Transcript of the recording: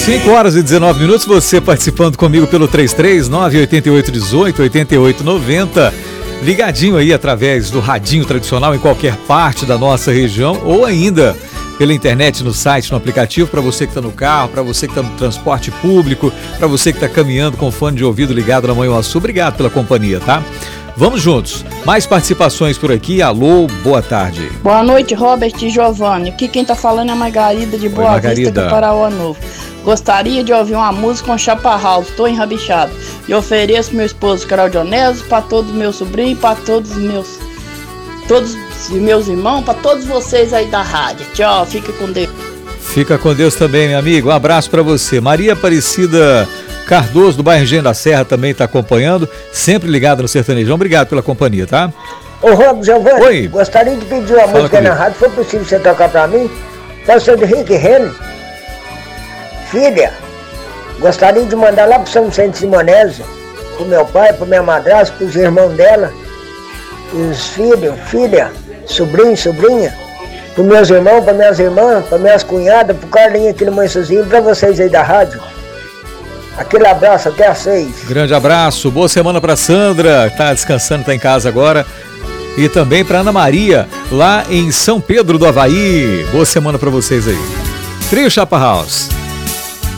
5h19, você participando comigo pelo 33988188890, ligadinho aí através do radinho tradicional em qualquer parte da nossa região, ou ainda pela internet, no site, no aplicativo, para você que está no carro, para você que está no transporte público, para você que está caminhando com fone de ouvido ligado na Manhuaçu. Obrigado pela companhia, tá? Vamos juntos. Mais participações por aqui. Alô, boa tarde. Boa noite, Robert e Giovanni. Aqui quem tá falando é a Margarida de Boa Vista, do Paraná Novo. Gostaria de ouvir uma música com Chapa House, tô enrabixado. E ofereço meu esposo Claudionésio, para todos os meus sobrinhos, para todos os meus irmãos, para todos vocês aí da rádio. Tchau, fica com Deus. Fica com Deus também, meu amigo. Um abraço para você. Maria Aparecida Cardoso, do bairro Engenho da Serra, também está acompanhando, sempre ligado no Sertanejão. Obrigado pela companhia, tá? Ô, Rob, Giovanni, oi. Gostaria de pedir uma música comigo na rádio, se for possível você tocar para mim. Pode ser de Rick Renner. Filha, gostaria de mandar lá pro São Vicente Simonésio, pro meu pai, pro minha madrasta, pros irmãos dela, os filhos, filha, sobrinho, sobrinha, pros meus irmãos, pra minhas irmãs, pra minhas cunhadas, pro Carlinhos aqui no Manhuaçuzinho, pra vocês aí da rádio. Aquele abraço, até às 6. Grande abraço, boa semana pra Sandra, tá descansando, tá em casa agora. E também pra Ana Maria, lá em São Pedro do Avaí. Boa semana pra vocês aí. Trio Chapa House.